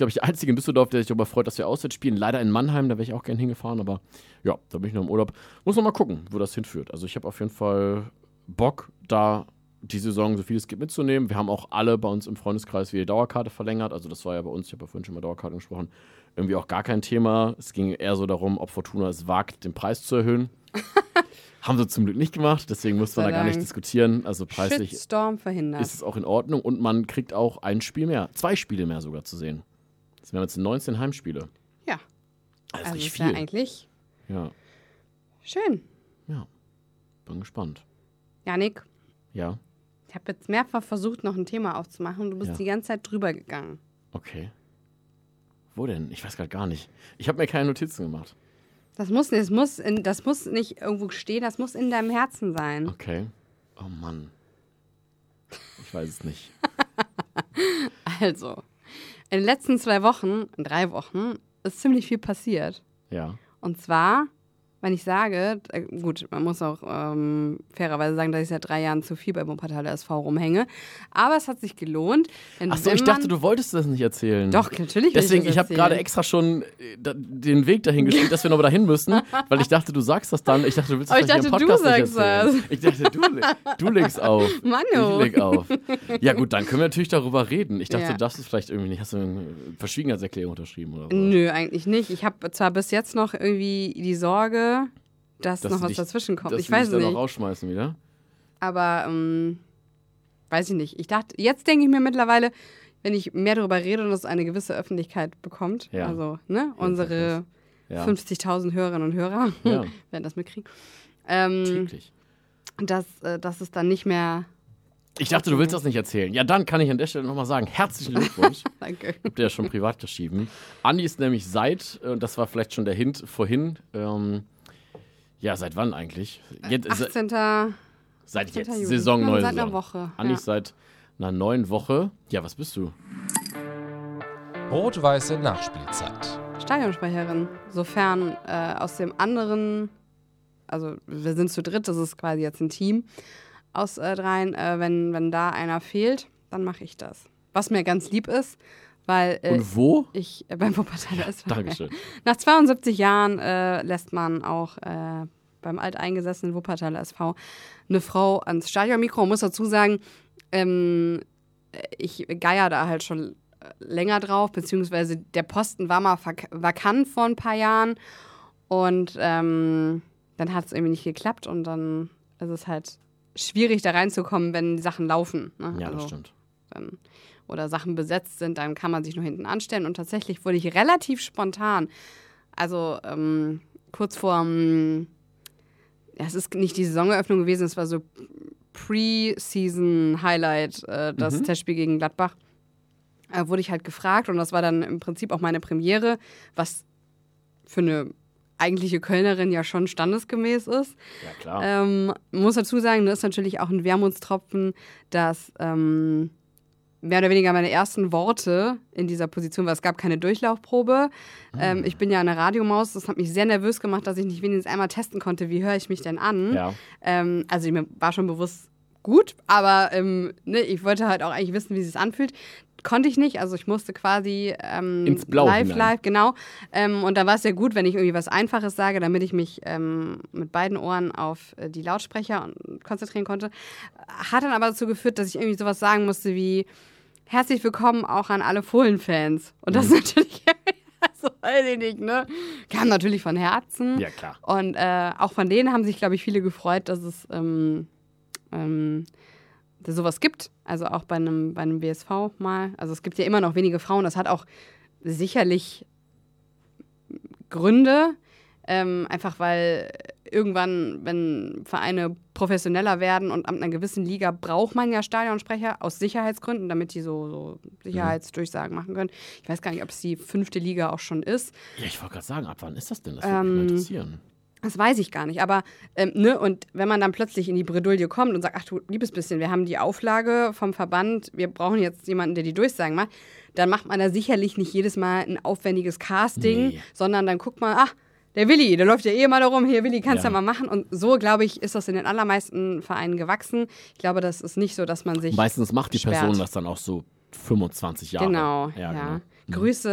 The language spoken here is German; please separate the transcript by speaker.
Speaker 1: glaube ich, der Einzige in Düsseldorf, der sich darüber freut, dass wir auswärts spielen. Leider in Mannheim, da wäre ich auch gerne hingefahren, aber ja, da bin ich noch im Urlaub. Muss noch mal gucken, wo das hinführt. Also ich habe auf jeden Fall Bock, da die Saison so viel es gibt mitzunehmen. Wir haben auch alle bei uns im Freundeskreis wieder die Dauerkarte verlängert. Also das war ja bei uns, ich habe ja vorhin schon mal Dauerkarte gesprochen, irgendwie auch gar kein Thema. Es ging eher so darum, ob Fortuna es wagt, den Preis zu erhöhen. Haben sie zum Glück nicht gemacht, deswegen mussten wir da gar nicht diskutieren. Also preislich
Speaker 2: Shitstorm verhindert.
Speaker 1: Ist es auch in Ordnung und man kriegt auch ein Spiel mehr, 2 Spiele mehr sogar zu sehen. Wir haben jetzt 19 Heimspiele.
Speaker 2: Ja.
Speaker 1: Das ist
Speaker 2: also
Speaker 1: richtig
Speaker 2: ist
Speaker 1: viel.
Speaker 2: ja eigentlich schön.
Speaker 1: Ja, bin gespannt.
Speaker 2: Janik,
Speaker 1: Ja,
Speaker 2: ich habe jetzt mehrfach versucht, noch ein Thema aufzumachen. Du bist die ganze Zeit drüber gegangen.
Speaker 1: okay. Wo denn? Ich weiß gerade gar nicht. Ich habe mir keine Notizen gemacht.
Speaker 2: Das muss nicht irgendwo stehen, das muss in deinem Herzen sein.
Speaker 1: Okay. Oh Mann. Ich weiß es nicht.
Speaker 2: Also, in den letzten 3 Wochen, ist ziemlich viel passiert.
Speaker 1: Ja.
Speaker 2: Und zwar, wenn ich sage, gut, man muss auch fairerweise sagen, dass ich seit 3 Jahren zu viel bei Wuppertaler SV rumhänge. Aber es hat sich gelohnt.
Speaker 1: Achso, ich dachte, du wolltest das nicht erzählen.
Speaker 2: Doch, natürlich.
Speaker 1: Deswegen, ich habe gerade extra schon den Weg dahin geschickt, dass wir nochmal dahin müssen, weil ich dachte, du sagst das dann. Ich dachte, du willst das vielleicht im Podcast nicht erzählen. Ich dachte, du legst auf.
Speaker 2: Manu.
Speaker 1: Ich leg auf. Ja gut, dann können wir natürlich darüber reden. Ich dachte, du darfst es vielleicht irgendwie nicht. Hast du eine Verschwiegenheitserklärung unterschrieben oder so?
Speaker 2: Nö, eigentlich nicht. Ich habe zwar bis jetzt noch irgendwie die Sorge, dass noch was dazwischen kommt. Ich weiß es nicht.
Speaker 1: Dass die dich dann noch rausschmeißen wieder?
Speaker 2: Aber, weiß ich nicht. Jetzt denke ich mir mittlerweile, wenn ich mehr darüber rede und es eine gewisse Öffentlichkeit bekommt, also unsere 50.000 Hörerinnen und Hörer werden das mitkriegen,
Speaker 1: täglich.
Speaker 2: dass es dann nicht mehr...
Speaker 1: Ich dachte, du willst das nicht erzählen. Ja, dann kann ich an der Stelle nochmal sagen, herzlichen Glückwunsch.
Speaker 2: Danke.
Speaker 1: Ich hab dir ja schon privat geschrieben. Andi ist nämlich das war vielleicht schon der Hint vorhin, seit wann eigentlich?
Speaker 2: 18.
Speaker 1: Seit jetzt,
Speaker 2: Juli.
Speaker 1: neue
Speaker 2: Seit
Speaker 1: Saison.
Speaker 2: einer Woche.
Speaker 1: Andi ist seit einer neuen Woche. Ja, was bist du?
Speaker 3: Rot-weiße Nachspielzeit.
Speaker 2: Stadionsprecherin. Sofern aus dem anderen, also wir sind zu dritt, das ist quasi jetzt ein Team aus 3, wenn da einer fehlt, dann mache ich das. Was mir ganz lieb ist, weil
Speaker 1: und wo?
Speaker 2: Ich beim Wuppertaler SV.
Speaker 1: Dankeschön.
Speaker 2: Nach 72 Jahren lässt man auch beim alteingesessenen Wuppertaler SV eine Frau ans Stadionmikro. Man muss dazu sagen, ich geier da halt schon länger drauf, beziehungsweise der Posten war mal vakant vor ein paar Jahren und dann hat es irgendwie nicht geklappt und dann ist es halt schwierig, da reinzukommen, wenn die Sachen laufen. Ne?
Speaker 1: Ja, das stimmt.
Speaker 2: Oder Sachen besetzt sind, dann kann man sich nur hinten anstellen. Und tatsächlich wurde ich relativ spontan, also kurz vor, es ist nicht die Saisoneröffnung gewesen, es war so Pre-Season-Highlight, das Testspiel gegen Gladbach, wurde ich halt gefragt und das war dann im Prinzip auch meine Premiere, was für eine eigentliche Kölnerin ja schon standesgemäß ist.
Speaker 1: Ja, klar.
Speaker 2: Muss dazu sagen, das ist natürlich auch ein Wermutstropfen, dass mehr oder weniger meine ersten Worte in dieser Position war. Es gab keine Durchlaufprobe. Ich bin ja eine Radiomaus. Das hat mich sehr nervös gemacht, dass ich nicht wenigstens einmal testen konnte, wie höre ich mich denn an.
Speaker 1: Ja.
Speaker 2: Also mir war schon bewusst gut, aber ich wollte halt auch eigentlich wissen, wie es sich anfühlt. Konnte ich nicht, also ich musste quasi
Speaker 1: ins Blau
Speaker 2: live, genau. Und da war es ja gut, wenn ich irgendwie was Einfaches sage, damit ich mich mit beiden Ohren auf die Lautsprecher konzentrieren konnte. Hat dann aber dazu geführt, dass ich irgendwie sowas sagen musste wie herzlich willkommen auch an alle Fohlen-Fans. Und das ist natürlich, also weiß ich nicht, ne? Kam natürlich von Herzen.
Speaker 1: Ja, klar.
Speaker 2: Und auch von denen haben sich, glaube ich, viele gefreut, dass es sowas gibt, also auch bei einem WSV mal. Also es gibt ja immer noch wenige Frauen, das hat auch sicherlich Gründe, einfach weil irgendwann, wenn Vereine professioneller werden und ab einer gewissen Liga braucht man ja Stadionsprecher aus Sicherheitsgründen, damit die so Sicherheitsdurchsagen machen können. Ich weiß gar nicht, ob es die 5. Liga auch schon ist.
Speaker 1: Ja, ich wollte gerade sagen, ab wann ist das denn? Das würde mich mal interessieren.
Speaker 2: Das weiß ich gar nicht, aber und wenn man dann plötzlich in die Bredouille kommt und sagt, ach du liebes bisschen, wir haben die Auflage vom Verband, wir brauchen jetzt jemanden, der die Durchsagen macht, dann macht man da sicherlich nicht jedes Mal ein aufwendiges Casting, sondern dann guckt man, ach, der Willi, der läuft ja eh mal da rum, hier Willi, kannst du ja mal machen. Und so, glaube ich, ist das in den allermeisten Vereinen gewachsen. Ich glaube, das ist nicht so, dass man sich
Speaker 1: meistens macht die
Speaker 2: sperrt.
Speaker 1: Person das dann auch so 25 Jahre.
Speaker 2: Genau,
Speaker 1: ja.
Speaker 2: Grüße